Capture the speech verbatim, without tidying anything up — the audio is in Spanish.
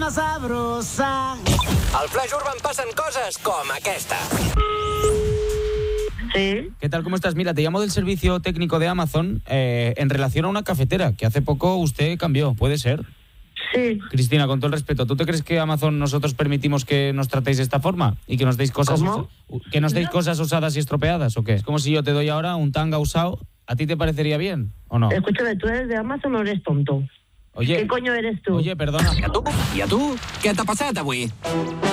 más sabrosa. Al Flash Urban passen coses com aquesta. Sí. ¿Qué tal? ¿Cómo estás? Mira, te llamo del servicio técnico de Amazon eh, en relación a una cafetera que hace poco usted cambió. ¿Puede ser? Sí. Cristina, con todo el respeto, ¿tú te crees que Amazon nosotros permitimos que nos tratéis de esta forma? ¿Y que nos deis cosas ¿Cómo? que nos deis cosas usadas y estropeadas o qué? Es como si yo te doy ahora un tanga usado. ¿A ti te parecería bien o no? Escúchame, ¿tú eres de Amazon o eres tonto? Oye, ¿Qué coño eres tú? Oye, perdona. I a tu? I a tu? Què t'ha passat avui?